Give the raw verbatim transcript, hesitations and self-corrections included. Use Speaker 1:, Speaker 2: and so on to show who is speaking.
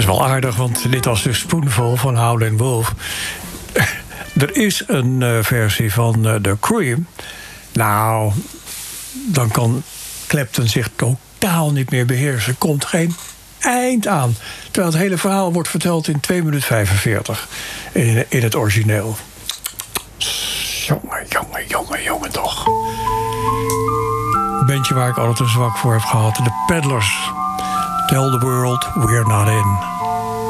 Speaker 1: is wel aardig, want dit was de Spoonful van Howlin' Wolf. Er is een uh, versie van uh, The Cream. Nou, dan kan Clapton zich totaal niet meer beheersen. Er komt geen eind aan. Terwijl het hele verhaal wordt verteld in twee minuten vijfenveertig. In, in het origineel. Jongen, jongen, jongen, jongen toch. Een bandje waar ik altijd een zwak voor heb gehad. De Peddlers. Tell the world we're not in.